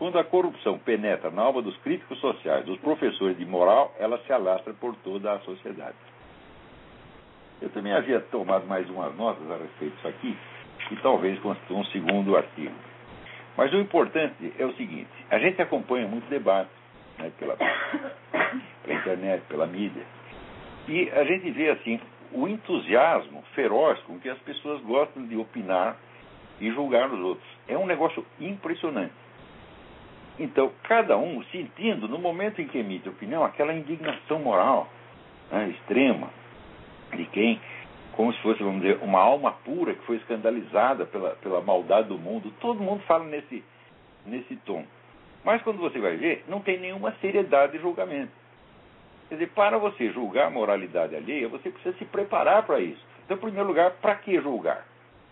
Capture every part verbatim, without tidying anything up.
Quando a corrupção penetra na alma dos críticos sociais, dos professores de moral, ela se alastra por toda a sociedade. Eu também havia tomado mais umas notas a respeito disso aqui, e talvez constitua um segundo artigo. Mas o importante é o seguinte: a gente acompanha muito debate, né, pela, pela internet, pela mídia, e a gente vê assim o entusiasmo feroz com que as pessoas gostam de opinar e julgar os outros. É um negócio impressionante. Então, cada um sentindo, no momento em que emite opinião, aquela indignação moral, né, extrema, de quem, como se fosse, vamos dizer, uma alma pura que foi escandalizada pela, pela maldade do mundo. Todo mundo fala nesse, nesse tom. Mas quando você vai ver, não tem nenhuma seriedade de julgamento. Quer dizer, para você julgar a moralidade alheia, você precisa se preparar para isso. Então, em primeiro lugar, para que julgar?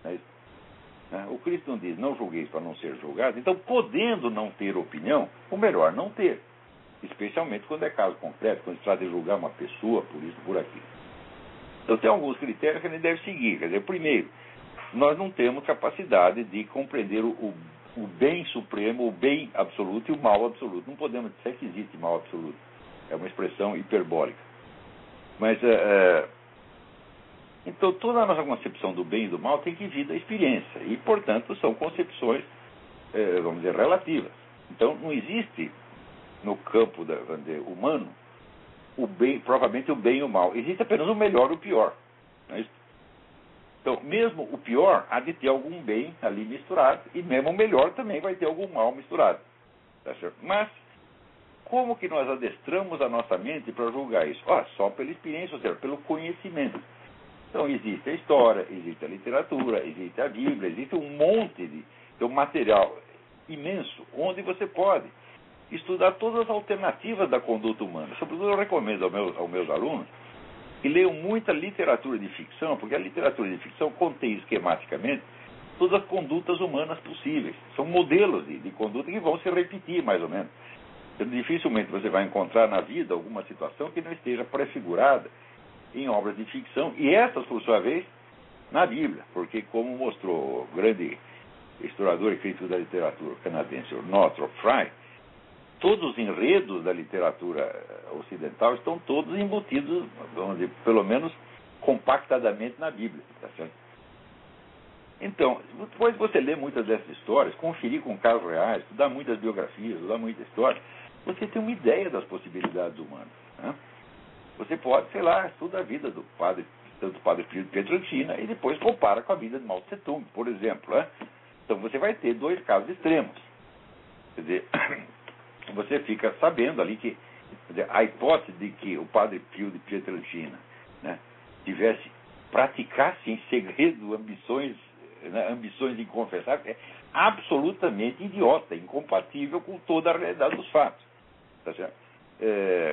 O Cristo não diz, não julgueis para não ser julgado. Então, podendo não ter opinião, o melhor não ter. Especialmente quando é caso concreto, quando se trata de julgar uma pessoa, por isso, por aquilo. Então, tem alguns critérios que a gente deve seguir. Quer dizer, primeiro, nós não temos capacidade de compreender o, o, o bem supremo, o bem absoluto e o mal absoluto. Não podemos dizer que existe mal absoluto. É uma expressão hiperbólica. Mas, é, é, então, toda a nossa concepção do bem e do mal tem que vir da experiência. E, portanto, são concepções, é, vamos dizer, relativas. Então, não existe no campo da, vamos dizer, humano o bem, provavelmente o bem e o mal. Existe apenas o melhor e o pior. Não é isso? Então, mesmo o pior há de ter algum bem ali misturado, e mesmo o melhor também vai ter algum mal misturado. Tá certo? Mas, como que nós adestramos a nossa mente para julgar isso? Ah, só pela experiência, ou seja, pelo conhecimento. Então, existe a história, existe a literatura, existe a Bíblia, existe um monte de, de um material imenso, onde você pode estudar todas as alternativas da conduta humana. Sobretudo, eu recomendo aos meus, aos meus alunos que leiam muita literatura de ficção, porque a literatura de ficção contém esquematicamente todas as condutas humanas possíveis. São modelos de, de conduta que vão se repetir, mais ou menos. Então, dificilmente você vai encontrar na vida alguma situação que não esteja prefigurada em obras de ficção, e essas, por sua vez, na Bíblia, porque, como mostrou o grande historiador e crítico da literatura canadense, Northrop Frye, todos os enredos da literatura ocidental estão todos embutidos, vamos dizer, pelo menos compactadamente na Bíblia. Tá certo? Então, depois de você ler muitas dessas histórias, conferir com casos reais, estudar muitas biografias, estudar muita história, você tem uma ideia das possibilidades humanas. Né? Você pode, sei lá, estuda a vida do padre, tanto do padre Pio de Pietrelcina, e depois compara com a vida de Mao Tse Tung, por exemplo. Né? Então você vai ter dois casos extremos. Quer dizer, você fica sabendo ali que, quer dizer, a hipótese de que o padre Pio de Pietrelcina, né, tivesse, praticasse em segredo ambições, né, ambições inconfessáveis, é absolutamente idiota, incompatível com toda a realidade dos fatos. Tá certo? É...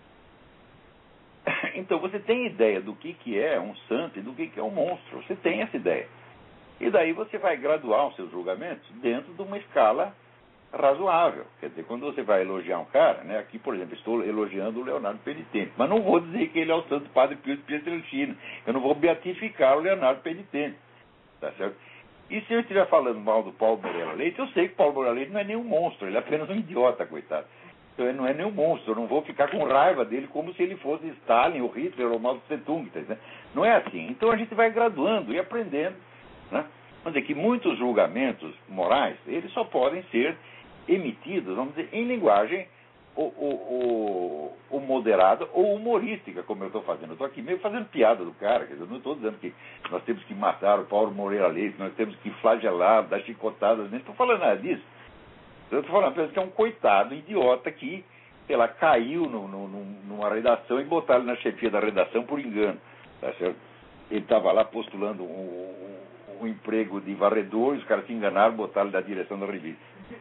Então, você tem ideia do que, que é um santo e do que, que é um monstro. Você tem essa ideia. E daí você vai graduar os seus julgamentos dentro de uma escala razoável. Quer dizer, quando você vai elogiar um cara, né, aqui, por exemplo, estou elogiando o Leonardo Penitente, mas não vou dizer que ele é o santo padre Pio de Pietrelcina. Eu não vou beatificar o Leonardo Penitente. Tá certo? E se eu estiver falando mal do Paulo Moreira Leite, eu sei que o Paulo Moreira Leite não é nenhum monstro, ele é apenas um idiota, coitado. Então ele não é nenhum monstro, eu não vou ficar com raiva dele como se ele fosse Stalin, ou Hitler, ou Mao Tse Tung. Né? Não é assim. Então a gente vai graduando e aprendendo. Né? Vamos dizer que muitos julgamentos morais, eles só podem ser emitidos, vamos dizer, em linguagem ou, ou, ou, ou moderada ou humorística, como eu estou fazendo. Eu estou aqui meio fazendo piada do cara, quer dizer, eu não estou dizendo que nós temos que matar o Paulo Moreira Leite, nós temos que flagelar, dar chicotadas, nem estou falando nada disso. Eu estou falando apenas que é um coitado, idiota, que, sei lá, caiu no, no, numa redação e botaram ele na chefia da redação por engano. Tá certo? Ele estava lá postulando um, um, um emprego de varredor, e os caras se enganaram, botaram ele na direção da revista.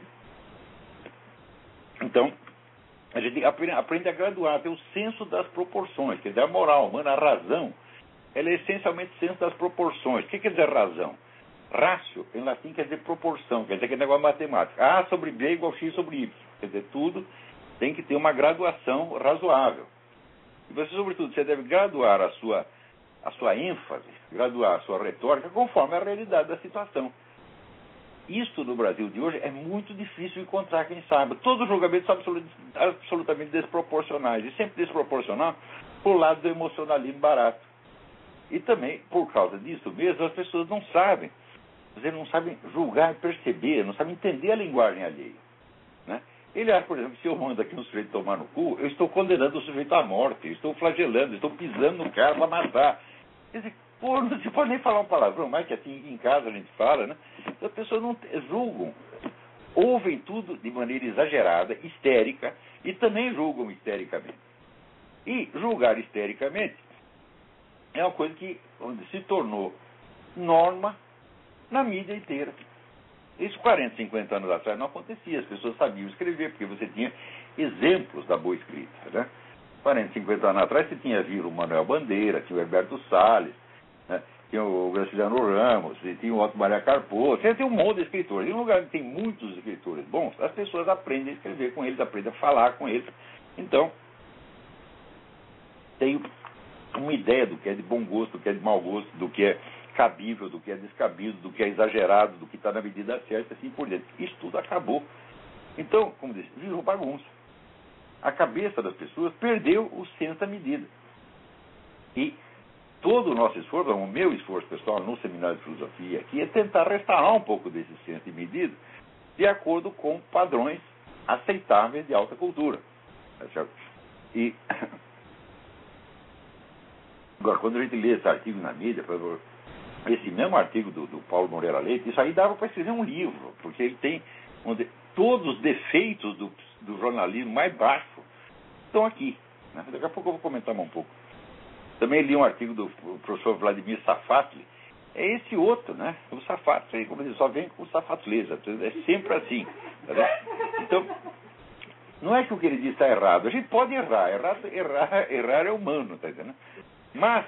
Então, a gente aprende a graduar, ter o senso das proporções, quer dizer, a moral humana, a razão, ela é essencialmente o senso das proporções. O que quer dizer razão? Rácio, em latim, quer dizer proporção, quer dizer que é negócio matemático. A sobre B igual X sobre Y. Quer dizer, tudo tem que ter uma graduação razoável. E você, sobretudo, você deve graduar a sua, a sua ênfase, graduar a sua retórica conforme a realidade da situação. Isto no Brasil de hoje é muito difícil encontrar quem saiba. Todos os julgamentos são absolutamente desproporcionais, e sempre desproporcional por lado do emocionalismo barato. E também, por causa disso mesmo, as pessoas não sabem. Eles não sabem julgar e perceber, não sabem entender a linguagem alheia. Né? Ele acha, por exemplo, que se eu mando aqui um sujeito tomar no cu, eu estou condenando o sujeito à morte, eu estou flagelando, eu estou pisando no cara para matar. Quer dizer, pô, não se pode nem falar um palavrão, mais que assim em casa a gente fala, né? Então, as pessoas não julgam, ouvem tudo de maneira exagerada, histérica, e também julgam histericamente. E julgar histericamente é uma coisa que onde se tornou norma na mídia inteira. Isso quarenta, cinquenta anos atrás não acontecia. As pessoas sabiam escrever, porque você tinha exemplos da boa escrita. Né? quarenta, cinquenta anos atrás você tinha visto o Manuel Bandeira, tinha o Herberto Salles, né? Tinha o Graciliano Ramos, tinha o Otto Maria Carpo, você tem um monte de escritores. Em um lugar que tem muitos escritores bons, as pessoas aprendem a escrever com eles, aprendem a falar com eles. Então, tem uma ideia do que é de bom gosto, do que é de mau gosto, do que é cabível, do que é descabido, do que é exagerado, do que está na medida certa, assim por diante. Isso tudo acabou. Então, como disse, virou bagunça. A cabeça das pessoas perdeu o senso da medida. E todo o nosso esforço, o meu esforço pessoal no seminário de filosofia aqui, é tentar restaurar um pouco desse senso de medida de acordo com padrões aceitáveis de alta cultura. Tá certo? E agora, quando a gente lê esse artigo na mídia, por exemplo, esse mesmo artigo do, do Paulo Moreira Leite, isso aí dava para escrever um livro, porque ele tem onde, todos os defeitos do, do jornalismo mais baixo estão aqui. Né? Daqui a pouco eu vou comentar um pouco. Também li um artigo do professor Vladimir Safatli. É esse outro, né? O Safatli, como ele só vem com safatleza. É sempre assim. Tá? Então, não é que o que ele diz está errado. A gente pode errar. Errar, errar, errar é humano, tá entendendo? Mas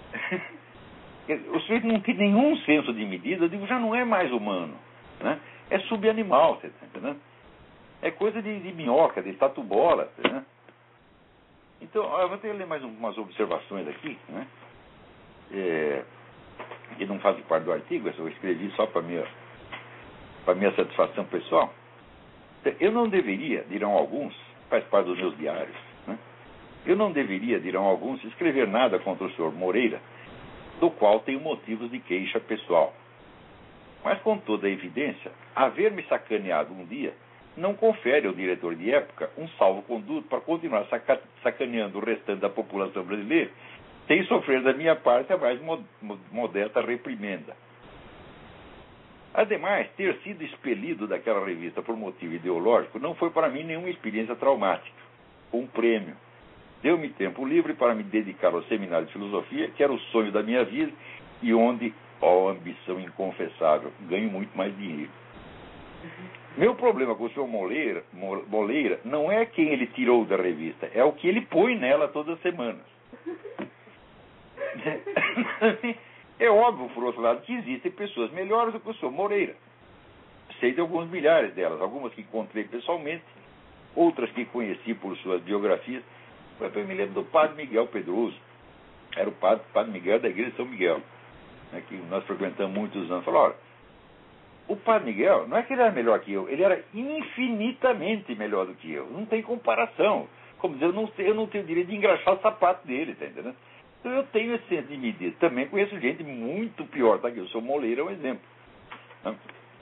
o sujeito não tem nenhum senso de medida, eu digo, já não é mais humano, né? É subanimal, você está entendendo? É coisa de, de minhoca, de tatu-bola, né? Então, eu vou ter que ler mais umas observações aqui, né? É, que não fazem parte do artigo, eu escrevi só para minha, para minha satisfação pessoal. Eu não deveria, dirão alguns, faz parte dos meus diários, né? Eu não deveria, dirão alguns, escrever nada contra o senhor Moreira, do qual tenho motivos de queixa pessoal. Mas, com toda a evidência, haver-me sacaneado um dia não confere ao diretor de época um salvo-conduto para continuar saca sacaneando o restante da população brasileira, sem sofrer da minha parte a mais modesta reprimenda. Ademais, ter sido expelido daquela revista por motivo ideológico não foi para mim nenhuma experiência traumática. Um prêmio. Deu-me tempo livre para me dedicar ao seminário de filosofia, que era o sonho da minha vida, e onde, ó, ambição inconfessável, ganho muito mais dinheiro. Meu problema com o senhor Moleira, Moleira não é quem ele tirou da revista, é o que ele põe nela todas as semanas. É óbvio, por outro lado, que existem pessoas melhores do que o senhor Moreira. Sei de alguns milhares delas, algumas que encontrei pessoalmente, outras que conheci por suas biografias. Eu me lembro do padre Miguel Pedroso. Era o padre, padre Miguel da igreja de São Miguel, né, que nós frequentamos muitos anos. Falou, olha, o padre Miguel, não é que ele era melhor que eu, ele era infinitamente melhor do que eu. Não tem comparação. Como dizer, eu não, eu não tenho o direito de engraxar o sapato dele, tá entendendo? Então eu tenho esse senso de medida. Também conheço gente muito pior, tá? Que eu sou Moleira, é um exemplo. Né?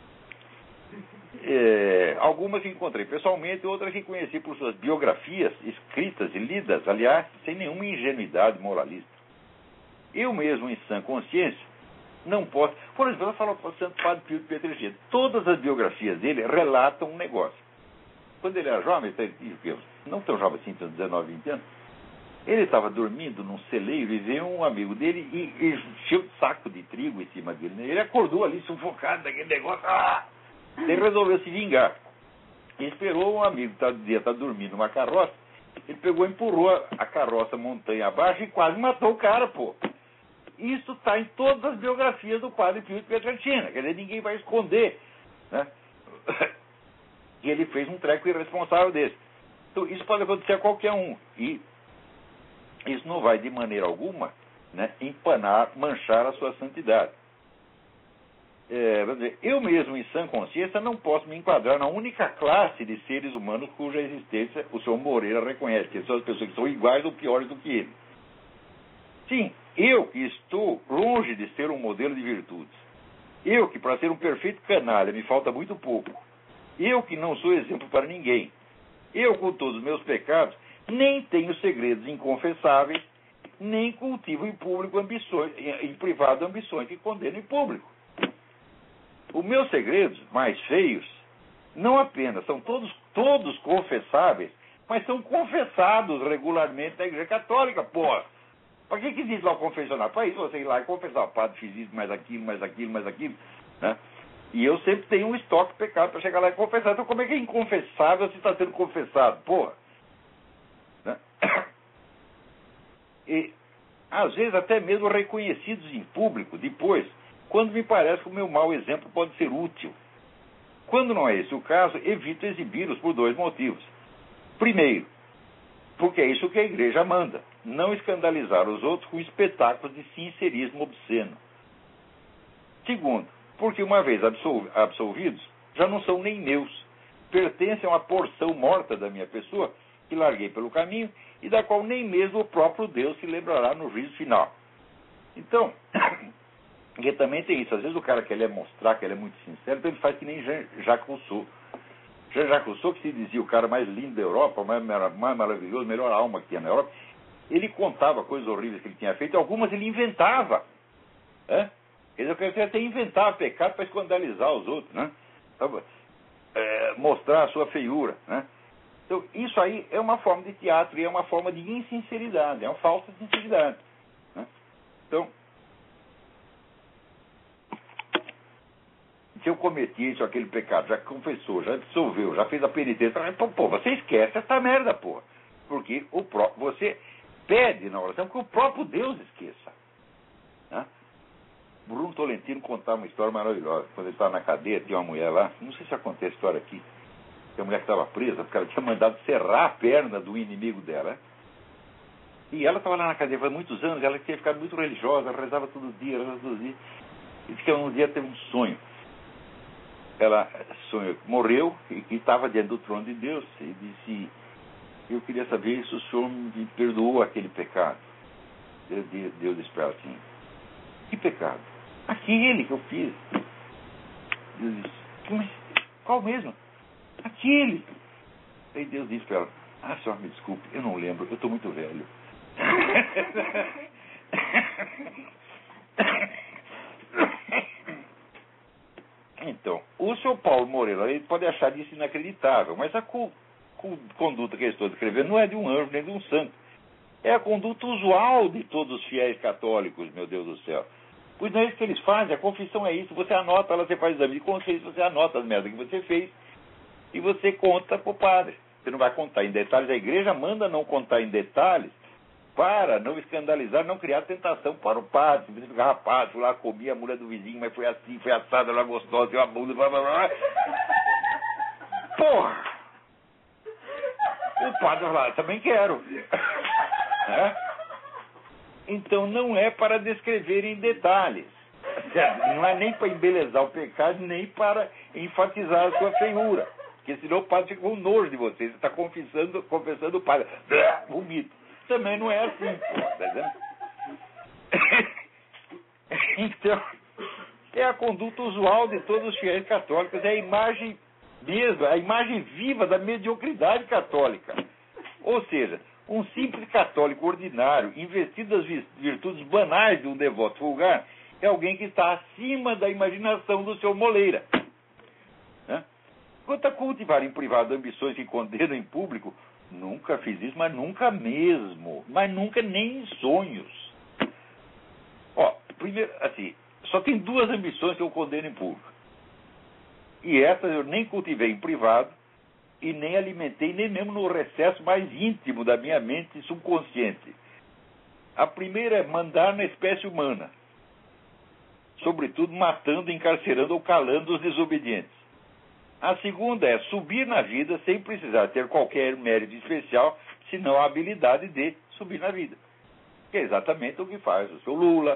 É, algumas que encontrei pessoalmente, outras que conheci por suas biografias escritas e lidas, aliás, sem nenhuma ingenuidade moralista. Eu mesmo, em sã consciência, não posso... Por exemplo, eu falo para o Santo Padre Pio de Pietrangelo. Todas as biografias dele relatam um negócio. Quando ele era jovem, não tão jovem assim, tinha dezenove, vinte anos, ele estava dormindo num celeiro e veio um amigo dele e, e encheu um saco de trigo em cima dele. Ele acordou ali sufocado daquele negócio. Ah! Ele resolveu se vingar. E esperou um amigo que devia estar dormindo numa carroça. Ele pegou e empurrou a carroça montanha abaixo e quase matou o cara, pô. Isso está em todas as biografias do padre Pio de Pietrangelo. Quer dizer, ninguém vai esconder, né, que ele fez um treco irresponsável desse. Então, isso pode acontecer a qualquer um. E isso não vai, de maneira alguma, né, empanar, manchar a sua santidade. é, vamos dizer, eu mesmo, em sã consciência, não posso me enquadrar na única classe de seres humanos cuja existência o senhor Moreira reconhece, que são as pessoas que são iguais ou piores do que ele. Sim, eu que estou longe de ser um modelo de virtudes. Eu que, para ser um perfeito canalha, me falta muito pouco. Eu que não sou exemplo para ninguém. Eu, com todos os meus pecados, nem tenho segredos inconfessáveis, nem cultivo em público ambições, em privado ambições que condeno em público. Os meus segredos mais feios, não apenas são todos, todos confessáveis, mas são confessados regularmente na Igreja Católica, porra. Para que que existe lá o confessionário? Para isso você ir lá e confessar, o padre fiz isso, mais aquilo, mais aquilo, mais aquilo, né? E eu sempre tenho um estoque de pecado para chegar lá e confessar. Então como é que é inconfessável se está sendo confessado? Porra. Né? E, às vezes, até mesmo reconhecidos em público, depois, quando me parece que o meu mau exemplo pode ser útil. Quando não é esse o caso, evito exibi-los por dois motivos. Primeiro, porque é isso que a igreja manda, não escandalizar os outros com espetáculos de sincerismo obsceno. Segundo, porque uma vez absolv- absolvidos, já não são nem meus, pertencem a uma porção morta da minha pessoa, que larguei pelo caminho, e da qual nem mesmo o próprio Deus se lembrará no juízo final. Então, porque também tem isso, às vezes o cara quer mostrar que ele é muito sincero, então ele faz que nem Jean- Jacques Rousseau. Jean-Jacques Rousseau, que se dizia o cara mais lindo da Europa, mais, mais maravilhoso, melhor alma que tinha na Europa, ele contava coisas horríveis que ele tinha feito, algumas ele inventava. Né? Ele até inventava pecado para escandalizar os outros, né? É, mostrar a sua feiura. Né? Então, isso aí é uma forma de teatro e é uma forma de insinceridade, é uma falsa sinceridade. Né? Então, se eu cometi isso, aquele pecado, já confessou, já absolveu, já fez a penitência, pô, pô, você esquece essa merda, pô. Porque o pró- você pede na oração que o próprio Deus esqueça. Né? Bruno Tolentino contava uma história maravilhosa. Quando ele estava na cadeia, tinha uma mulher lá, não sei se acontece a história aqui, que a mulher que estava presa, porque ela tinha mandado serrar a perna do inimigo dela. Né? E ela estava lá na cadeia faz muitos anos, ela tinha ficado muito religiosa, ela rezava todo dia, rezava todo dia. E disse que um dia teve um sonho. Ela sonhou, morreu e estava diante do trono de Deus e disse: eu queria saber se o Senhor me perdoou aquele pecado. Deus, Deus disse para ela assim: que pecado? Aquele que eu fiz. Deus disse: mas qual mesmo? Aquele. Aí Deus disse para ela: ah, senhor, me desculpe, eu não lembro, eu estou muito velho. Então, o senhor Paulo Moreira, ele pode achar isso inacreditável, mas a co co conduta que eu estou descrevendo não é de um anjo nem de um santo. É a conduta usual de todos os fiéis católicos, meu Deus do céu. Pois não é isso que eles fazem, a confissão é isso, você anota, ela, você faz exame de consciência, você anota as merdas que você fez e você conta para o padre. Você não vai contar em detalhes, a igreja manda não contar em detalhes para não escandalizar, não criar tentação para o padre. Se você ficar rapaz, foi lá, comia a mulher do vizinho, mas foi assim, foi assada, ela gostosa, deu uma bunda, blá, blá, blá. Porra! O padre vai lá, também quero. É? Então não é para descrever em detalhes. Não é nem para embelezar o pecado, nem para enfatizar a sua feiura. Porque senão o padre fica com nojo de você. Você está confessando, confessando o padre. Vomito. Também não é assim. Tá vendo? Então, é a conduta usual de todos os fiéis católicos. É a imagem mesmo, a imagem viva da mediocridade católica. Ou seja, um simples católico ordinário, investido das virtudes banais de um devoto vulgar, é alguém que está acima da imaginação do seu Moleira. Né? Quanto a cultivar em privado ambições que condenam em público, nunca fiz isso, mas nunca mesmo. Mas nunca nem em sonhos. Ó, primeiro, assim, só tem duas ambições que eu condeno em público. E essas eu nem cultivei em privado e nem alimentei, nem mesmo no recesso mais íntimo da minha mente subconsciente. A primeira é mandar na espécie humana, sobretudo matando, encarcerando ou calando os desobedientes. A segunda é subir na vida sem precisar ter qualquer mérito especial, senão a habilidade de subir na vida. Que é exatamente o que faz o seu Lula,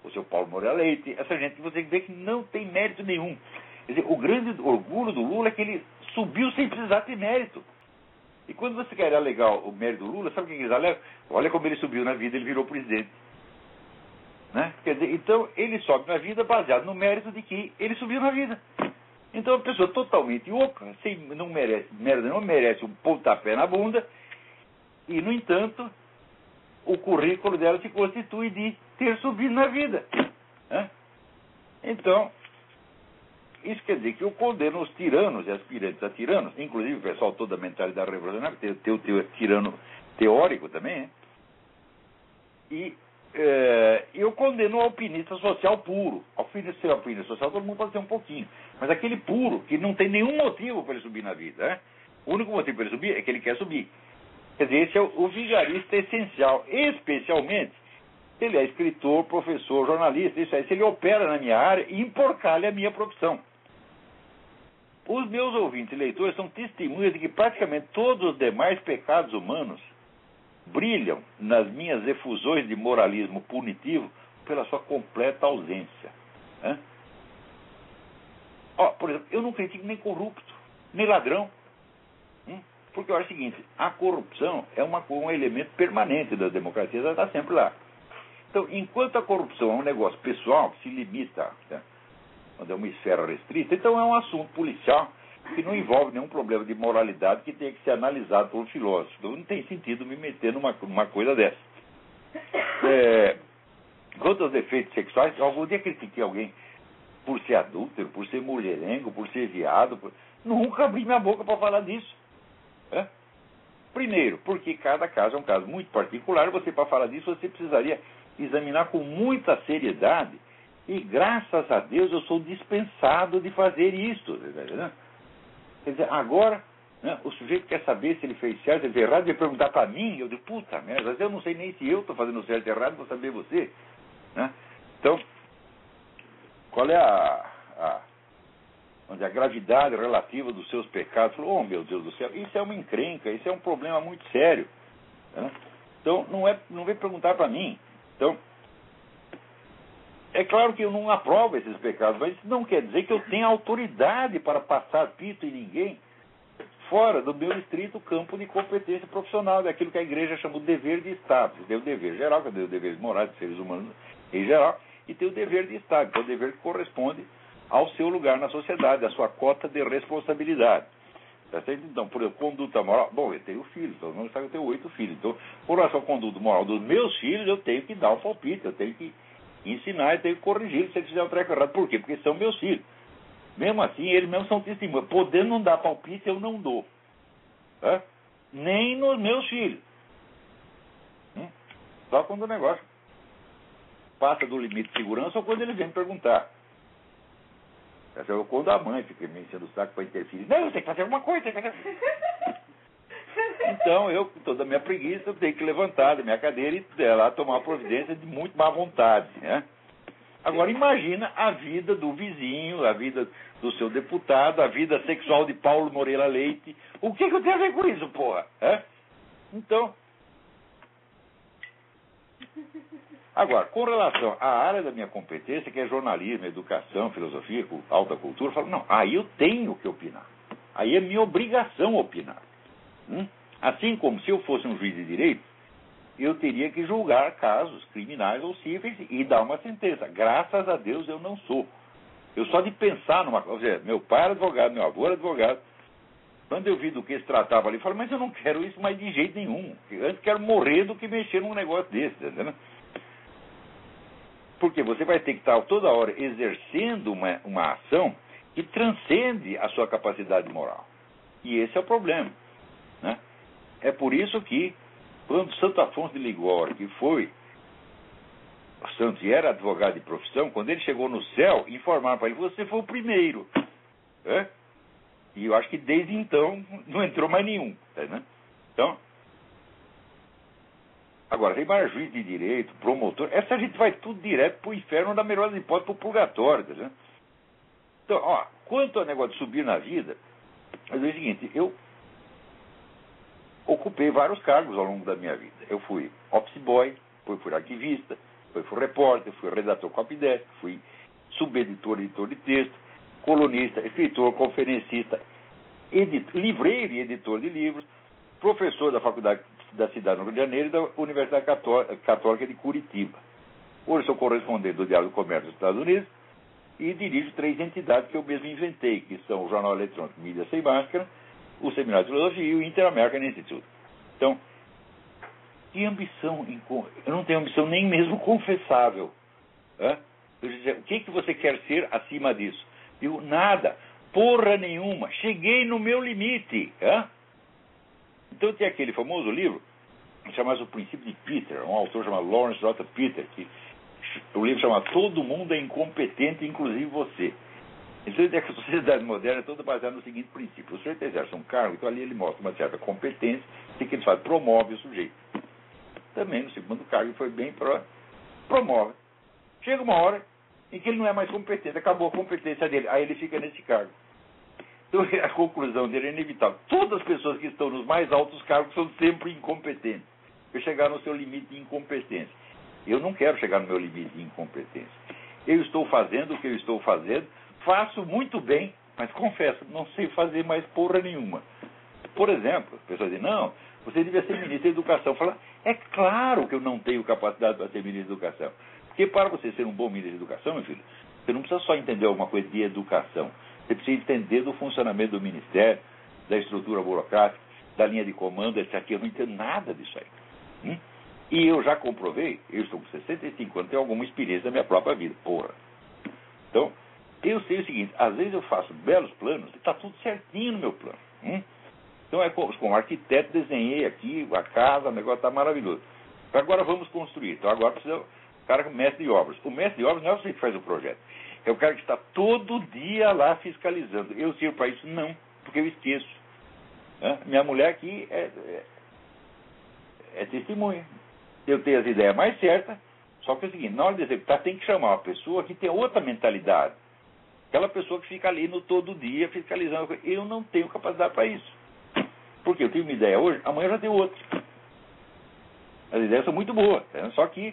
o seu Paulo Moreira Leite, essa gente, você vê que não tem mérito nenhum. Quer dizer, o grande orgulho do Lula é que ele subiu sem precisar ter mérito. E quando você quer alegar o mérito do Lula, sabe o que eles alegam? Olha como ele subiu na vida, ele virou presidente. Né? Quer dizer, então ele sobe na vida baseado no mérito de que ele subiu na vida. Então a pessoa totalmente oca, sem, não merece, não merece um pontapé na bunda, e no entanto, o currículo dela se constitui de ter subido na vida. Né? Então, isso quer dizer que eu condeno os tiranos e aspirantes a tiranos, inclusive o pessoal toda a mentalidade revolucionária, tem, tem o teu tirano teórico também, né? E é, eu condeno o alpinista social puro. Alpinista, ser alpinista social, todo mundo pode ter um pouquinho. Mas aquele puro, que não tem nenhum motivo para ele subir na vida. Né? O único motivo para ele subir é que ele quer subir. Quer dizer, esse é o, o vigarista essencial. Especialmente, se ele é escritor, professor, jornalista, isso aí, se ele opera na minha área e emporcalha a minha profissão. Os meus ouvintes e leitores são testemunhas de que praticamente todos os demais pecados humanos brilham nas minhas efusões de moralismo punitivo pela sua completa ausência. Né? Ó, por exemplo, eu não critico nem corrupto, nem ladrão. Hum? Porque eu acho o seguinte, a corrupção é uma, um elemento permanente da democracia, ela está sempre lá. Então, enquanto a corrupção é um negócio pessoal que se limita, né, quando é uma esfera restrita, então é um assunto policial que não envolve nenhum problema de moralidade que tenha que ser analisado por um filósofo. Então não tem sentido me meter numa, numa coisa dessa. É, quanto aos defeitos sexuais, algum dia critiquei alguém por ser adúltero, por ser mulherengo, por ser viado. Por... Nunca abri minha boca para falar disso. É? Primeiro, porque cada caso é um caso muito particular, você para falar disso você precisaria examinar com muita seriedade. E graças a Deus eu sou dispensado de fazer isso. Né? Quer dizer, agora, né, o sujeito quer saber se ele fez certo, se ele fez errado, ele vai perguntar para mim, eu digo, puta merda, eu não sei nem se eu estou fazendo certo ou errado, vou saber você. Né? Então, qual é a, a, onde a gravidade relativa dos seus pecados? Falou, oh meu Deus do céu, isso é uma encrenca, isso é um problema muito sério. Né? Então, não, é, não vem perguntar para mim. Então, é claro que eu não aprovo esses pecados, mas isso não quer dizer que eu tenha autoridade para passar pito em ninguém fora do meu estrito campo de competência profissional, daquilo que a igreja chama de dever de Estado. Tem o dever geral, que é o dever morais dos seres humanos em geral, e tem o dever de Estado, que é o dever que corresponde ao seu lugar na sociedade, à sua cota de responsabilidade. Então, por exemplo, conduta moral. Bom, eu tenho filhos, todo mundo sabe que eu tenho oito filhos. Então, por relação à conduta moral dos meus filhos, eu tenho que dar um palpite, eu tenho que ensinar e tenho que corrigir se eles fizerem um treco errado. Por quê? Porque são meus filhos. Mesmo assim, eles mesmos são testemunhas. Podendo não dar palpite, eu não dou. Tá? Nem nos meus filhos. Hum? Só quando o negócio passa do limite de segurança ou quando eles vêm perguntar. Ou quando a mãe fica me enchendo o saco para interferir. Não, você tem que fazer alguma coisa. Tem que fazer... Então, eu, com toda a minha preguiça, eu tenho que levantar da minha cadeira e ir lá tomar uma providência de muito má vontade. Né? Agora, imagina a vida do vizinho, a vida do seu deputado, a vida sexual de Paulo Moreira Leite. O que, que eu tenho a ver com isso, porra? É? Então... Agora, com relação à área da minha competência, que é jornalismo, educação, filosofia, alta cultura, eu falo, não, aí eu tenho que opinar. Aí é minha obrigação opinar. Hum? Assim como se eu fosse um juiz de direito, eu teria que julgar casos criminais ou cíveis e dar uma sentença. Graças a Deus eu não sou. Eu só de pensar numa coisa, meu pai era advogado, meu avô era advogado. Quando eu vi do que se tratava ali, eu falei, mas eu não quero isso mais de jeito nenhum. Antes quero morrer do que mexer num negócio desse, entendeu? Porque você vai ter que estar toda hora exercendo uma, uma ação que transcende a sua capacidade moral. E esse é o problema. Né? É por isso que, quando Santo Afonso de Ligório, que foi Santos e era advogado de profissão, quando ele chegou no céu, informaram para ele, você foi o primeiro. Né? E eu acho que desde então não entrou mais nenhum. Né? Então... Agora, tem mais juiz de direito, promotor, essa gente vai tudo direto para o inferno, da melhor das hipóteses, para o purgatório. Né? Então, ó, quanto ao negócio de subir na vida, mas é o seguinte, eu ocupei vários cargos ao longo da minha vida. Eu fui office boy, fui, fui arquivista, depois fui repórter, fui redator copydesk, fui subeditor, editor de texto, colunista, escritor, conferencista, editor, livreiro e editor de livros, professor da Faculdade da Cidade do Rio de Janeiro e da Universidade Católica de Curitiba. Hoje sou correspondente do Diário do Comércio dos Estados Unidos e dirijo três entidades que eu mesmo inventei, que são o Jornal Eletrônico Mídia Sem Máscara, o Seminário de Filosofia e o Inter-American Institute. Então, que ambição? Eu não tenho ambição nem mesmo confessável. Né? Eu dizia, o que, que você quer ser acima disso? Eu, nada, porra nenhuma, cheguei no meu limite. Né? Então tem aquele famoso livro, chamado O Princípio de Peter, um autor chamado Lawrence J. Peter, que o livro chama Todo Mundo é Incompetente, Inclusive Você. Então ele diz que a sociedade moderna é toda baseada no seguinte princípio: o sujeito exerce um cargo, então ali ele mostra uma certa competência, e que ele faz, promove o sujeito. Também no segundo cargo foi bem pro, promove. Chega uma hora em que ele não é mais competente, acabou a competência dele, aí ele fica nesse cargo. Então a conclusão dele é inevitável. Todas as pessoas que estão nos mais altos cargos são sempre incompetentes, porque chegaram no seu limite de incompetência. Eu não quero chegar no meu limite de incompetência. Eu estou fazendo o que eu estou fazendo, faço muito bem, mas confesso, não sei fazer mais porra nenhuma. Por exemplo, as pessoas dizem, não, você devia ser ministro da Educação. Fala, é claro que eu não tenho capacidade para ser ministro da Educação. Porque para você ser um bom ministro da Educação, meu filho, você não precisa só entender alguma coisa de educação. Você precisa entender do funcionamento do Ministério, da estrutura burocrática, da linha de comando, etcétera. Eu não entendo nada disso aí. Hum? E eu já comprovei, eu estou com sessenta e cinco anos, tenho alguma experiência da minha própria vida. Porra. Então, eu sei o seguinte, às vezes eu faço belos planos e está tudo certinho no meu plano. Hum? Então, é como, como arquiteto, desenhei aqui a casa, o negócio está maravilhoso. Agora vamos construir. Então, agora precisa o cara que é mestre de obras. O mestre de obras não é você que faz o projeto. É o cara que está todo dia lá fiscalizando. Eu sirvo para isso? Não, porque eu esqueço. Né? Minha mulher aqui é, é, é testemunha. Eu tenho as ideias mais certas, só que é o seguinte, na hora de executar tem que chamar uma pessoa que tem outra mentalidade. Aquela pessoa que fica ali no todo dia fiscalizando. Eu não tenho capacidade para isso. Porque eu tenho uma ideia hoje, amanhã eu já tenho outra. As ideias são muito boas, né? Só que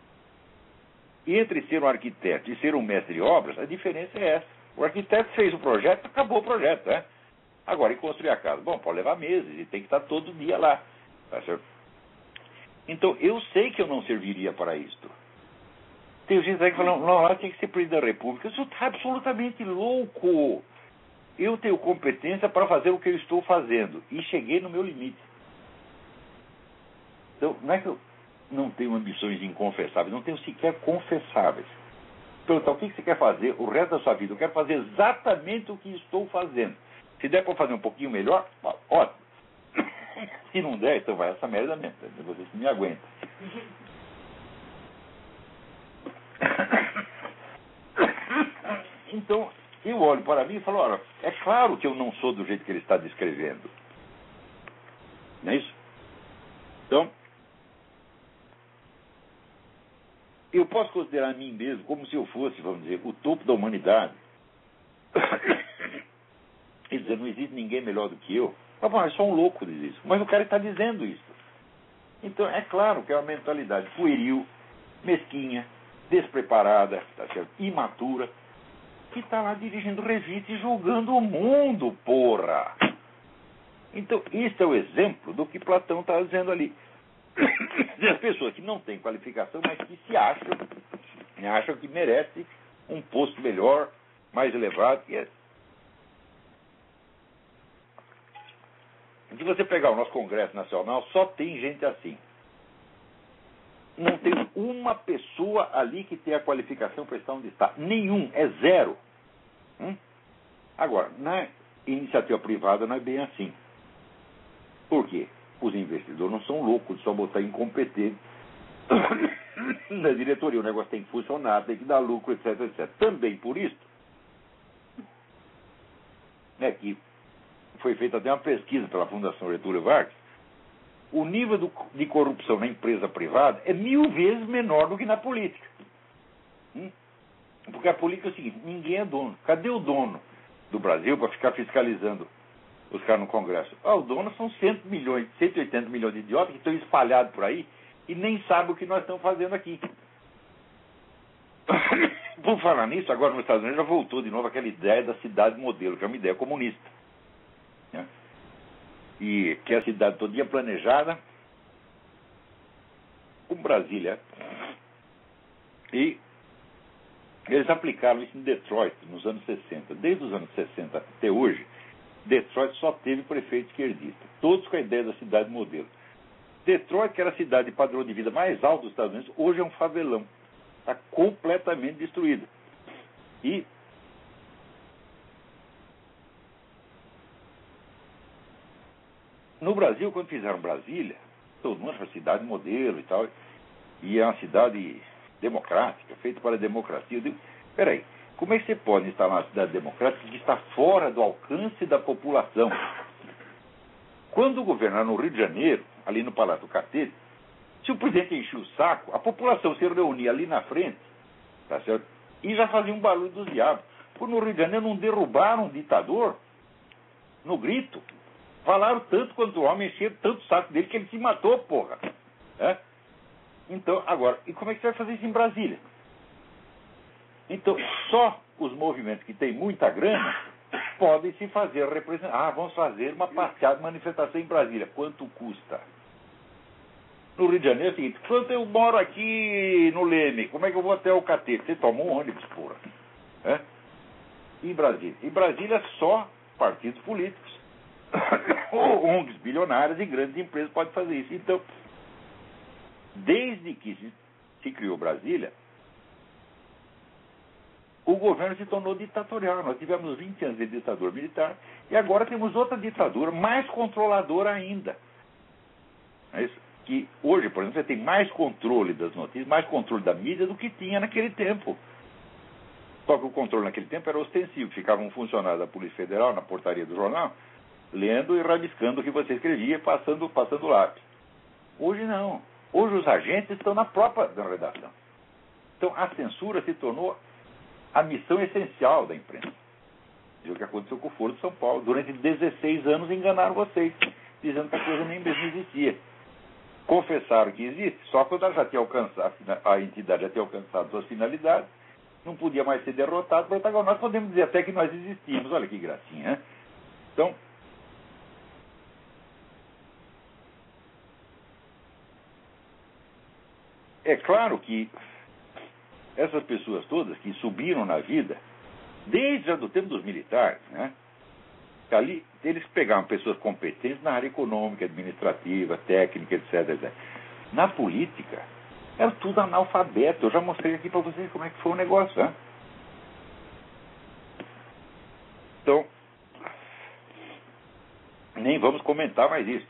entre ser um arquiteto e ser um mestre de obras, a diferença é essa. O arquiteto fez o projeto, acabou o projeto, né? Agora, e construir a casa? Bom, pode levar meses e tem que estar todo dia lá. Tá certo? Então, eu sei que eu não serviria para isto. Tem gente que fala, não, lá tem que ser presidente da República. Isso está absolutamente louco. Eu tenho competência para fazer o que eu estou fazendo. E cheguei no meu limite. Então, não é que eu não tenho ambições inconfessáveis, não tenho sequer confessáveis. Perguntar, o que você quer fazer o resto da sua vida? Eu quero fazer exatamente o que estou fazendo. Se der para fazer um pouquinho melhor, ótimo. Se não der, então vai essa merda mesmo. Você me aguenta. Então, eu olho para mim e falo, olha, é claro que eu não sou do jeito que ele está descrevendo. Não é isso? Então, eu posso considerar a mim mesmo como se eu fosse, vamos dizer, o topo da humanidade. E dizer, não existe ninguém melhor do que eu. Mas só um louco diz isso. Mas o cara está dizendo isso. Então, é claro que é uma mentalidade pueril, mesquinha, despreparada, tá certo? Imatura, que está lá dirigindo revista e julgando o mundo, porra. Então, isso é o exemplo do que Platão está dizendo ali. As pessoas que não têm qualificação, mas que se acham, acham que merece um posto melhor, mais elevado. Que é. Se você pegar o nosso Congresso Nacional, só tem gente assim. Não tem uma pessoa ali que tenha a qualificação para estar onde está. Nenhum, é zero. Hum? Agora, na iniciativa privada não é bem assim. Por quê? Os investidores não são loucos de só botar incompetente na diretoria. O negócio tem que funcionar, tem que dar lucro, etc, etcétera. Também por isso, né, que foi feita até uma pesquisa pela Fundação Getúlio Vargas, o nível do, de corrupção na empresa privada é mil vezes menor do que na política. Hum? Porque a política é o seguinte, ninguém é dono. Cadê o dono do Brasil para ficar fiscalizando os caras no Congresso? Ah, o dono são cem milhões, cento e oitenta milhões de idiotas que estão espalhados por aí e nem sabem o que nós estamos fazendo aqui. por falar nisso, agora nos Estados Unidos já voltou de novo aquela ideia da cidade modelo, que é uma ideia comunista. Né? E que é a cidade todinha planejada, como Brasília. E eles aplicaram isso em Detroit nos anos sessenta. Desde os anos sessenta até hoje, Detroit só teve prefeito esquerdista. Todos com a ideia da cidade modelo. Detroit, que era a cidade de padrão de vida mais alto dos Estados Unidos, hoje é um favelão. Está completamente destruída. E no Brasil, quando fizeram Brasília, todo mundo foi cidade modelo e tal, e é uma cidade democrática, feita para a democracia. Eu digo, peraí, como é que você pode instalar uma cidade democrática que está fora do alcance da população? Quando governaram no Rio de Janeiro, ali no Palácio do Catete, se o presidente enchia o saco, a população se reunia ali na frente, tá certo? E já fazia um barulho dos diabos. Porque no Rio de Janeiro não derrubaram um ditador no grito. Falaram tanto quanto o homem, encheram tanto o saco dele que ele se matou, porra. É? Então, agora, e como é que você vai fazer isso em Brasília? Então, só os movimentos que têm muita grana podem se fazer representar. Ah, vamos fazer uma passeada, manifestação em Brasília. Quanto custa? No Rio de Janeiro é o seguinte, quando eu moro aqui no Leme, como é que eu vou até o Catete? Você toma um ônibus, porra. É? E em Brasília? Em Brasília só partidos políticos, ou O N Gs bilionárias e grandes empresas podem fazer isso. Então, desde que se, se criou Brasília, o governo se tornou ditatorial. Nós tivemos vinte anos de ditadura militar e agora temos outra ditadura mais controladora ainda. É isso? Que hoje, por exemplo, você tem mais controle das notícias, mais controle da mídia do que tinha naquele tempo. Só que o controle naquele tempo era ostensivo. Ficava um funcionário da Polícia Federal na portaria do jornal, lendo e rabiscando o que você escrevia, passando, passando lápis. Hoje não. Hoje os agentes estão na própria redação. Então a censura se tornou a missão essencial da imprensa. E o que aconteceu com o Foro de São Paulo. Durante dezesseis anos enganaram vocês, dizendo que a coisa nem mesmo existia. Confessaram que existe, só quando ela já tinha alcançado, a entidade já tinha alcançado suas finalidades, não podia mais ser derrotado, porque agora nós podemos dizer até que nós existimos. Olha que gracinha, né? Então, é claro que essas pessoas todas que subiram na vida, desde já do tempo dos militares, né? Ali, eles pegavam pessoas competentes na área econômica, administrativa, técnica, etc, etcétera. Na política, era tudo analfabeto. Eu já mostrei aqui para vocês como é que foi o negócio, né? Então, nem vamos comentar mais isso.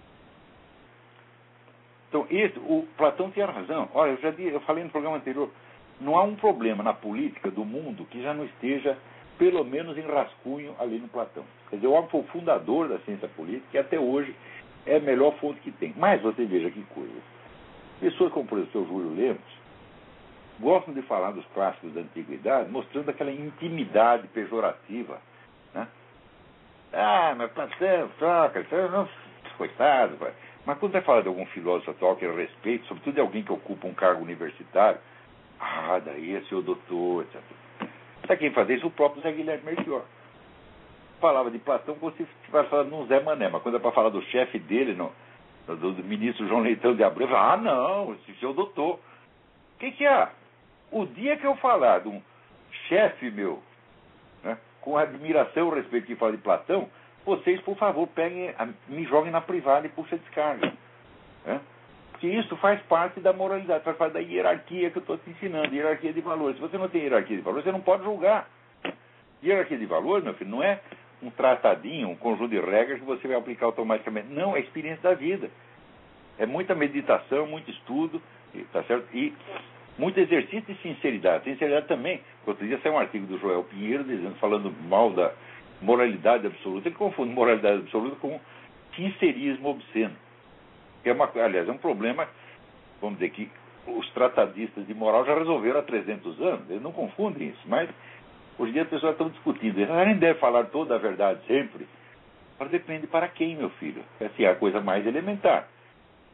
Então, esse, o Platão tinha razão. Olha, eu já disse, eu falei no programa anterior, não há um problema na política do mundo que já não esteja, pelo menos, em rascunho ali no Platão. Quer dizer, o homem foi o fundador da ciência política e até hoje é a melhor fonte que tem. Mas você veja que coisa. Pessoas como, por exemplo, o Júlio Lemos gostam de falar dos clássicos da antiguidade, mostrando aquela intimidade pejorativa, né? Ah, mas Platão, Sócrates, não, coitado, pai. Mas quando você fala de algum filósofo atual que eu respeito, sobretudo de alguém que ocupa um cargo universitário, ah, daí é seu doutor, etcétera. Sabe quem fazia isso? O próprio Zé Guilherme Melchior. Falava de Platão como se estivesse falando num Zé Mané, mas quando é para falar do chefe dele, no, do, do ministro João Leitão de Abreu, fala, ah, não, esse seu doutor. O que que é? O dia que eu falar de um chefe meu, né, com admiração e respeito que fala de Platão, vocês, por favor, peguem, me joguem na privada e puxem a descarga. Né? Porque isso faz parte da moralidade, faz parte da hierarquia que eu estou te ensinando, hierarquia de valores. Se você não tem hierarquia de valores, você não pode julgar. Hierarquia de valores, meu filho, não é um tratadinho, um conjunto de regras que você vai aplicar automaticamente. Não, é a experiência da vida. É muita meditação, muito estudo, tá certo? E muito exercício de sinceridade. Sinceridade também. Outro dia saiu um artigo do Joel Pinheiro dizendo, falando mal da moralidade absoluta. Ele confunde moralidade absoluta com sincerismo obsceno. Que é uma, aliás, é um problema, vamos dizer que os tratadistas de moral já resolveram há trezentos anos. Eles não confundem isso. Mas hoje em dia as pessoas estão discutindo. Eles nem devem falar toda a verdade sempre. Mas depende para quem, meu filho. Essa é a coisa mais elementar.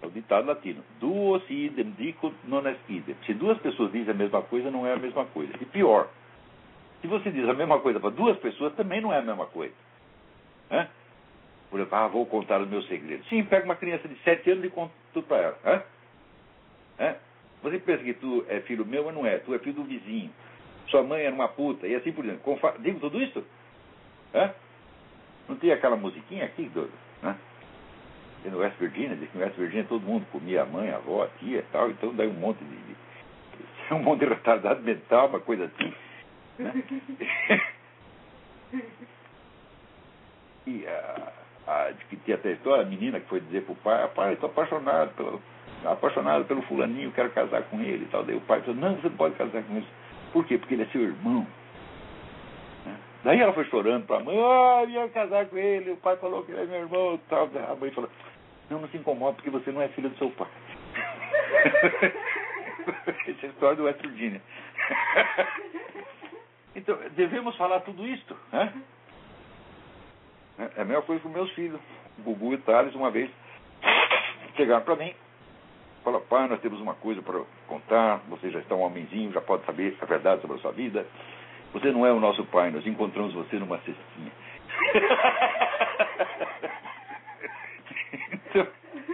É o ditado latino. Duos idem dicunt non est idem. Se duas pessoas dizem a mesma coisa, não é a mesma coisa. E pior, se você diz a mesma coisa para duas pessoas, também não é a mesma coisa. Hã? Por exemplo, ah, vou contar os meus segredos. Sim, pega uma criança de sete anos e conta tudo para ela. Hã? Hã? Você pensa que tu é filho meu, mas não é. Tu é filho do vizinho. Sua mãe era uma puta, e assim por diante. Confa... Digo tudo isso? Hã? Não tem aquela musiquinha aqui, do, né? Tem no West Virginia, diz que no West Virginia todo mundo comia a mãe, a avó, a tia e tal, então daí um monte de, de um monte de retardado mental, uma coisa assim, né? E a, a, de que tinha até a história, a menina que foi dizer pro pai, pai, estou apaixonado pelo, apaixonado pelo fulaninho, quero casar com ele e tal. Daí o pai falou, não, você não pode casar com ele. Por quê? Porque ele é seu irmão. Daí ela foi chorando para a mãe, ah, eu ia casar com ele, o pai falou que ele é meu irmão e tal. A mãe falou, não, não se incomoda porque você não é filho do seu pai. Essa é a história do West Virginia. Então, devemos falar tudo isto, né? É a mesma coisa com meus filhos. O Gugu e o Thales, uma vez, chegaram para mim, falaram, pai, nós temos uma coisa para contar, você já está um homenzinho, já pode saber a verdade sobre a sua vida. Você não é o nosso pai, nós encontramos você numa cestinha. Então,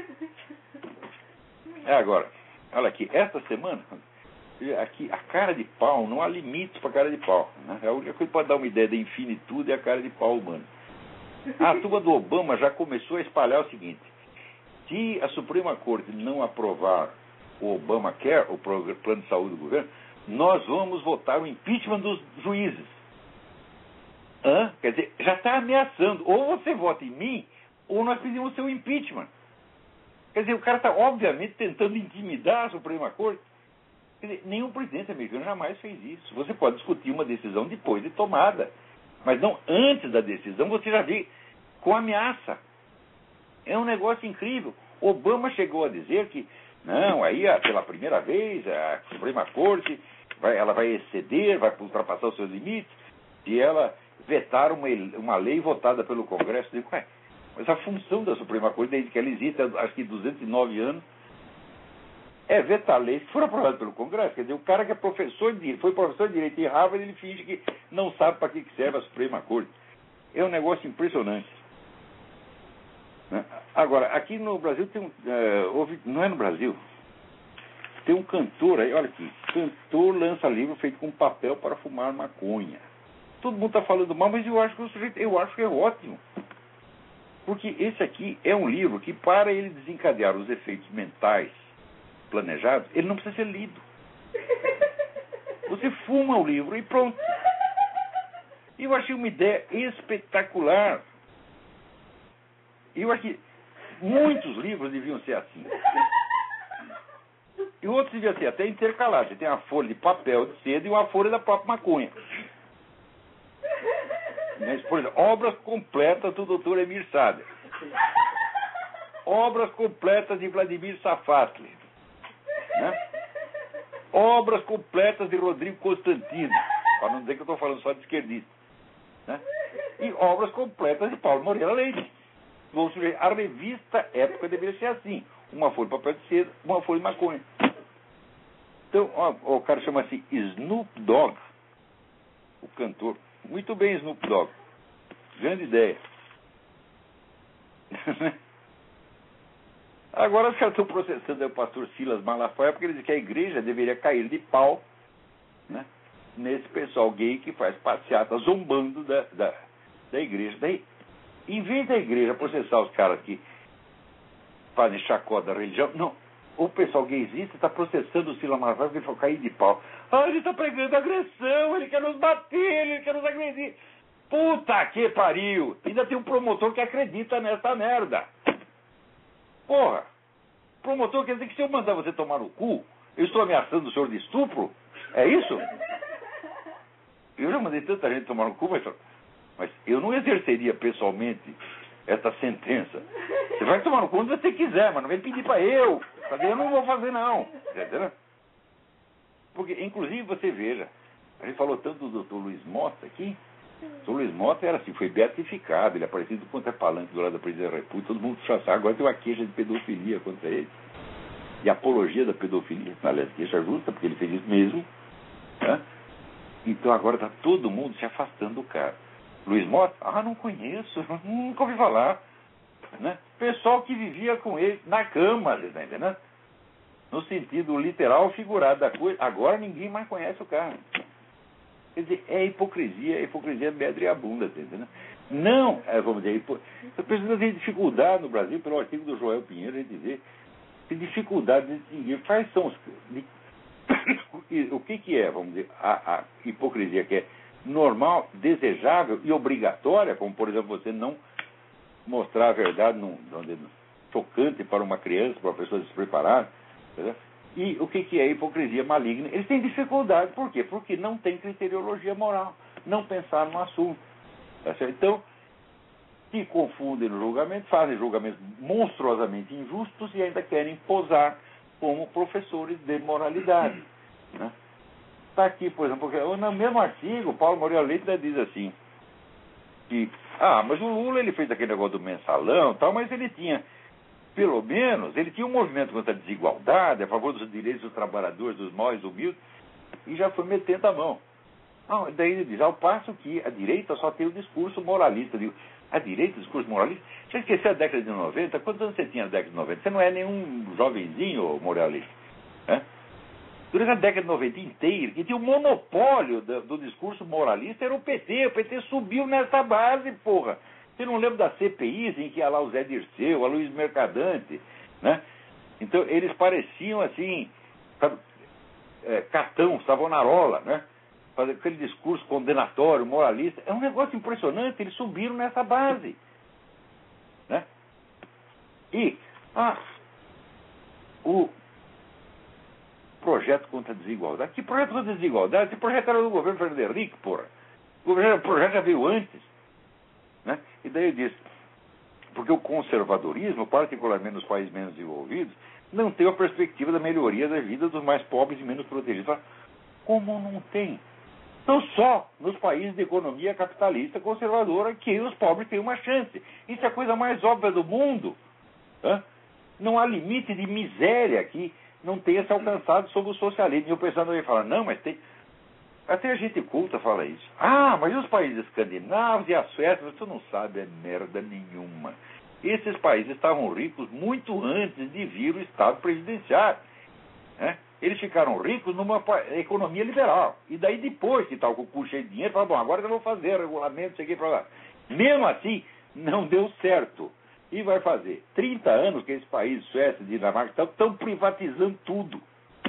é agora, olha aqui, esta semana, aqui, a cara de pau, não há limites para a cara de pau. Né? A única coisa que pode dar uma ideia da infinitude é a cara de pau humano. A turma do Obama já começou a espalhar o seguinte, se a Suprema Corte não aprovar o Obamacare, o plano de saúde do governo, nós vamos votar o impeachment dos juízes. Hã? Quer dizer, já está ameaçando. Ou você vota em mim, ou nós pedimos o seu impeachment. Quer dizer, o cara está, obviamente, tentando intimidar a Suprema Corte. Quer dizer, nenhum presidente americano jamais fez isso. Você pode discutir uma decisão depois de tomada. Mas não antes da decisão, você já vê com ameaça. É um negócio incrível. Obama chegou a dizer que, não, aí pela primeira vez a Suprema Corte vai, ela vai exceder, vai ultrapassar os seus limites, se ela vetar uma, uma lei votada pelo Congresso. Eu digo, ué, mas a função da Suprema Corte, desde que ela existe, acho que duzentos e nove anos, é vetar leis que foram aprovadas pelo Congresso. Quer dizer, o cara que é professor de, foi professor de Direito em Harvard, ele finge que não sabe para que serve a Suprema Corte. É um negócio impressionante. Né? Agora, aqui no Brasil tem um... Uh, houve, não é no Brasil... Tem um cantor aí, olha aqui, cantor lança livro feito com papel para fumar maconha. Todo mundo está falando mal, mas eu acho que o sujeito, eu acho que é ótimo. Porque esse aqui é um livro que, para ele desencadear os efeitos mentais planejados, ele não precisa ser lido. Você fuma o livro e pronto. Eu achei uma ideia espetacular. Eu acho que muitos livros deviam ser assim. E outros deviam ser até intercalados. Você tem uma folha de papel de seda e uma folha da própria maconha. Por exemplo, obras completas do doutor Emir Sader. Obras completas de Vladimir Safatli. Né? Obras completas de Rodrigo Constantino. Para não dizer que eu estou falando só de esquerdista. Né? E obras completas de Paulo Moreira Leite. A revista Época deveria ser assim. Uma folha de papel de seda, uma folha de maconha. Então, ó, o cara chama-se Snoop Dogg, o cantor. Muito bem, Snoop Dogg. Grande ideia. Agora os caras estão processando o pastor Silas Malafaia porque ele diz que a igreja deveria cair de pau, né, nesse pessoal gay que faz passeata zombando da, da, da igreja. Daí, em vez da igreja processar os caras que fazem chacota da religião, não. O pessoal gaysista está processando o Silas Malafaia porque ele falou cair de pau. Ah, ele está pregando agressão, ele quer nos bater, ele quer nos agredir. Puta que pariu! Ainda tem um promotor que acredita nessa merda. Porra! Promotor quer dizer que se eu mandar você tomar no cu, eu estou ameaçando o senhor de estupro? É isso? Eu já mandei tanta gente tomar no cu, mas, mas eu não exerceria pessoalmente essa sentença. Você vai tomar no cu onde você quiser, mas não vem pedir para eu. Eu não vou fazer, não. Entendeu? Porque, inclusive, você veja, a gente falou tanto do doutor Luiz Mota aqui, O Luiz Mota era assim, foi beatificado, ele aparecia do quanto é palanque do lado da presidência da República, todo mundo chassava. Agora tem uma queixa de pedofilia contra ele. E apologia da pedofilia, aliás, queixa justa, porque ele fez isso mesmo. Né? Então agora está todo mundo se afastando do cara. Luiz Mota? Ah, não conheço, nunca ouvi falar. Né? Pessoal que vivia com ele na cama, você está entendendo? No sentido literal ou figurado da coisa, agora ninguém mais conhece o cara. Quer dizer, é hipocrisia, é hipocrisia medre a bunda, tá entendendo? Não, é, vamos dizer, hipo... a pessoa tem dificuldade no Brasil, pelo artigo do Joel Pinheiro, a gente vê, tem dificuldade de distinguir quais são os... o que que é, vamos dizer, a, a hipocrisia que é normal, desejável e obrigatória, como, por exemplo, você não mostrar a verdade num, num, chocante para uma criança, para uma pessoa despreparada, entendeu? E o que, que é hipocrisia maligna? Eles têm dificuldade. Por quê? Porque não tem criteriologia moral. Não pensaram no assunto. Tá certo? Então, se confundem no julgamento, fazem julgamentos monstruosamente injustos e ainda querem posar como professores de moralidade. Né? Está aqui, por exemplo, porque no mesmo artigo, Paulo Moreira Leite diz assim, que, ah, mas o Lula ele fez aquele negócio do mensalão e tal, mas ele tinha... Pelo menos, ele tinha um movimento contra a desigualdade, a favor dos direitos dos trabalhadores, dos mais humildes, e já foi metendo a mão. Ah, daí ele diz, ao passo que a direita só tem o discurso moralista. Digo, a direita, o discurso moralista? Já esqueceu a década de noventa? Quantos anos você tinha na década de noventa? Você não é nenhum jovenzinho moralista. Né? Durante a década de noventa inteira, que tinha o monopólio do, do discurso moralista, era o P T. O P T subiu nessa base, porra. Você não lembra das C P Is em que ia lá o Zé Dirceu, a Luiz Mercadante, né? Então, eles pareciam assim, sabe, é, Catão, Savonarola, né? Fazer aquele discurso condenatório, moralista. É um negócio impressionante, eles subiram nessa base. Né? E ah, o projeto contra a desigualdade. Que projeto contra a desigualdade? Esse projeto era do governo Fernando Henrique, porra. O projeto já veio antes. Né? E daí ele diz, porque o conservadorismo, particularmente nos países menos desenvolvidos, não tem a perspectiva da melhoria da vida dos mais pobres e menos protegidos. Fala, como não tem? Então só nos países de economia capitalista conservadora que os pobres têm uma chance. Isso é a coisa mais óbvia do mundo. Né? Não há limite de miséria que não tenha se alcançado sob o socialismo. E o pessoal vai falar, não, mas tem... Até a gente culta fala isso. Ah, mas e os países escandinavos e a Suécia? Você não sabe, é merda nenhuma. Esses países estavam ricos muito antes de vir o Estado presidenciário. Né? Eles ficaram ricos numa economia liberal. E daí depois que estava com o cu cheio de dinheiro, falaram, bom, agora eu vou fazer regulamento, cheguei para lá. Mesmo assim, não deu certo. E vai fazer trinta anos que esses países, Suécia e Dinamarca, estão privatizando tudo.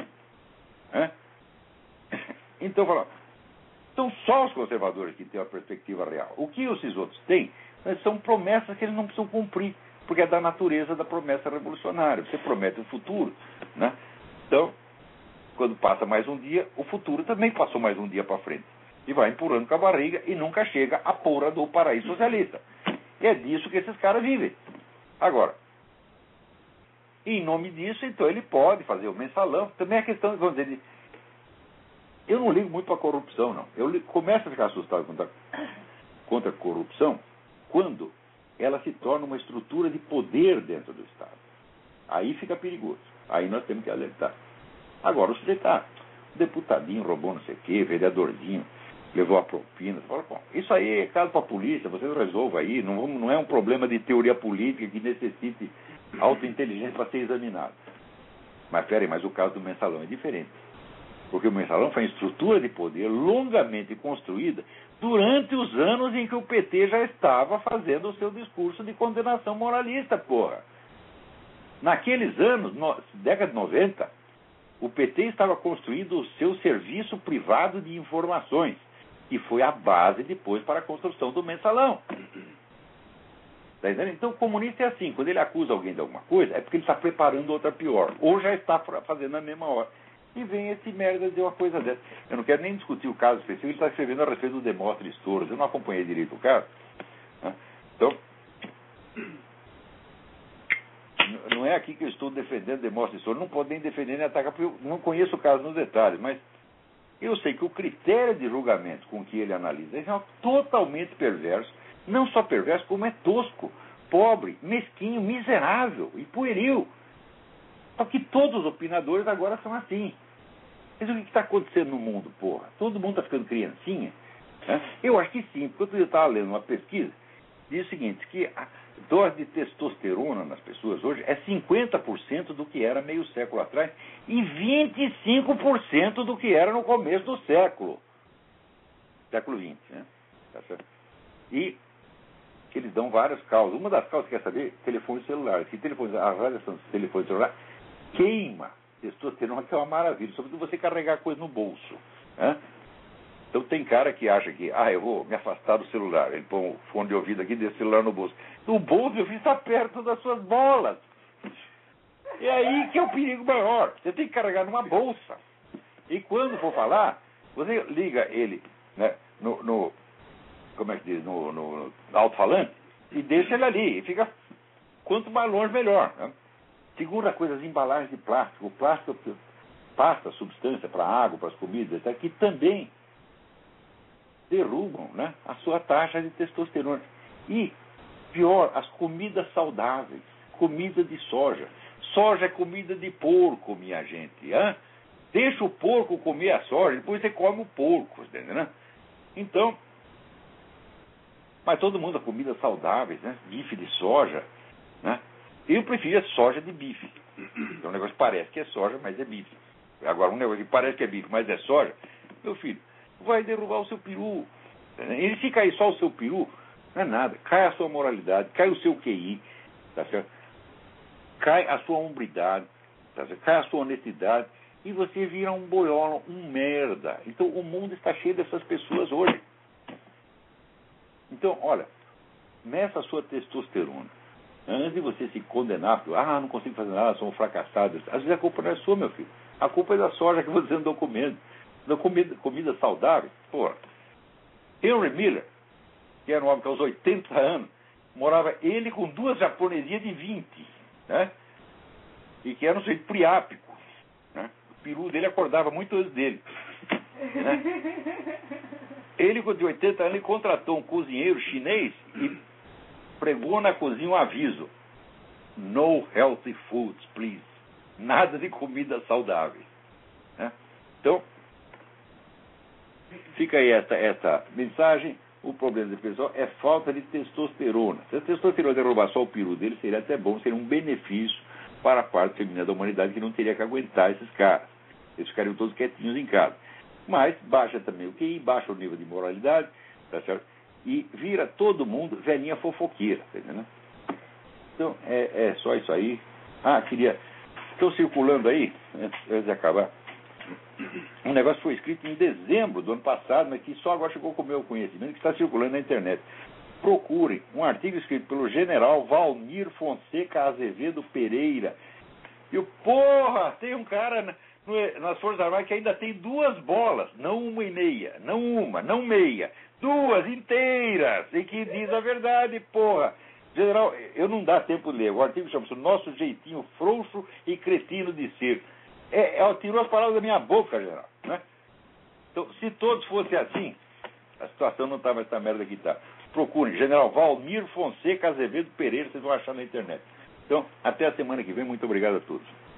Né? Então, fala, são só os conservadores que têm uma perspectiva real. O que esses outros têm são promessas que eles não precisam cumprir, porque é da natureza da promessa revolucionária. Você promete o futuro. Né? Então, quando passa mais um dia, o futuro também passou mais um dia para frente. E vai empurrando com a barriga e nunca chega à porra do paraíso socialista. E é disso que esses caras vivem. Agora, em nome disso, então ele pode fazer o mensalão. Também é questão, vamos dizer, de... Eu não ligo muito para a corrupção, não. Eu começo a ficar assustado contra, contra a corrupção quando ela se torna uma estrutura de poder dentro do Estado. Aí fica perigoso. Aí nós temos que alertar. Agora, você está deputadinho, roubou não sei o quê, vereadorzinho, levou a propina. Você fala, bom, isso aí é caso para a polícia, vocês resolvam aí. Não, não é um problema de teoria política que necessite autointeligência para ser examinado. Mas, peraí, mas o caso do mensalão é diferente. Porque o mensalão foi uma estrutura de poder longamente construída durante os anos em que o P T já estava fazendo o seu discurso de condenação moralista, porra. Naqueles anos, no, década de noventa, o P T estava construindo o seu serviço privado de informações, que foi a base depois para a construção do mensalão. Tá entendendo? Então o comunista é assim, quando ele acusa alguém de alguma coisa, é porque ele está preparando outra pior, ou já está fazendo na mesma hora. E vem esse merda de uma coisa dessa. Eu não quero nem discutir o caso específico, ele está escrevendo a respeito do Demóstenes Touros. Eu não acompanhei direito o caso. Né? Então, não é aqui que eu estou defendendo Demóstenes Touros. Não pode nem defender nem atacar, porque eu não conheço o caso nos detalhes. Mas Eu sei que o critério de julgamento com que ele analisa é totalmente perverso, não só perverso, como é tosco, pobre, mesquinho, miserável e pueril. Só que todos os opinadores agora são assim. Mas o que está acontecendo no mundo, porra? Todo mundo está ficando criancinha? Né? Eu acho que sim, porque eu estava lendo uma pesquisa, diz o seguinte, que a dose de testosterona nas pessoas hoje é cinquenta por cento do que era meio século atrás e vinte e cinco por cento do que era no começo do século. Século vinte, né? Tá certo? E eles dão várias causas. Uma das causas, quer saber? Telefone celular. Se telefone, a radiação do telefone celular queima testosterona, que é uma maravilha, sobretudo você carregar coisa no bolso. Né? Então tem cara que acha que, ah, eu vou me afastar do celular. Ele põe o fone de ouvido aqui e deixa o celular no bolso. No bolso, meu filho, está perto das suas bolas. É aí que é o perigo maior. Você tem que carregar numa bolsa. E quando for falar, você liga ele, né, no, no como é que diz, no, no, no alto-falante e deixa ele ali. E fica, quanto mais longe, melhor. Né? Segunda coisa, as embalagens de plástico. O plástico passa substância para a água, para as comidas, etcétera, que também derrubam, né, a sua taxa de testosterona. E, pior, as comidas saudáveis. Comida de soja. Soja é comida de porco, minha gente. Hein? Deixa o porco comer a soja, depois você come o porco. Entendeu, né? Então, mas todo mundo a comidas saudáveis, né? Bife de soja, né? Eu preferia soja de bife. Então, um negócio que parece que é soja, mas é bife. Agora, um negócio que parece que é bife, mas é soja, meu filho, vai derrubar o seu peru. Ele fica aí só o seu peru, não é nada. Cai a sua moralidade, cai o seu Q I, tá certo? Cai a sua hombridade, tá certo? Cai a sua honestidade, e você vira um boiola, um merda. Então, o mundo está cheio dessas pessoas hoje. Então, olha, meça a sua testosterona. Antes de você se condenar, porque, ah, não consigo fazer nada, sou um fracassado. Às vezes a culpa não é sua, meu filho. A culpa é da soja que você andou comendo. Da comida, comida saudável. Porra. Henry Miller, que era um homem que aos oitenta anos, morava ele com duas japonesinhas de vinte, né? E que era um sujeito priápico. Né? O peru dele acordava muito antes dele. Né? Ele, com de oitenta anos, ele contratou um cozinheiro chinês e pregou na cozinha um aviso: no healthy foods, please. Nada de comida saudável. Né? Então, fica aí essa, essa mensagem. O problema desse pessoal é falta de testosterona. Se a testosterona derrubar só o peru dele, seria até bom, seria um benefício para a parte feminina da humanidade, que não teria que aguentar esses caras. Eles ficariam todos quietinhos em casa. Mas baixa também o Q I, baixa o nível de moralidade, tá certo? E vira todo mundo velhinha fofoqueira, tá entendendo? Então, é, é só isso aí. Ah, queria... Estou circulando aí, antes de acabar, um negócio que foi escrito em dezembro do ano passado, mas que só agora chegou com o meu conhecimento, que está circulando na internet. Procurem um artigo escrito pelo general Valmir Fonseca Azevedo Pereira. E o porra, tem um cara na, no, nas Forças Armadas que ainda tem duas bolas, não uma e meia, não uma, não meia, duas inteiras, e que diz a verdade, porra. General, eu não dá tempo de ler, o artigo chama-se Nosso Jeitinho Frouxo e Cretino de Ser. É, é, tirou as palavras da minha boca, general. Né? Então, se todos fossem assim, a situação não estava essa merda que está. Procurem, general Valmir Fonseca Azevedo Pereira, vocês vão achar na internet. Então, até a semana que vem, muito obrigado a todos.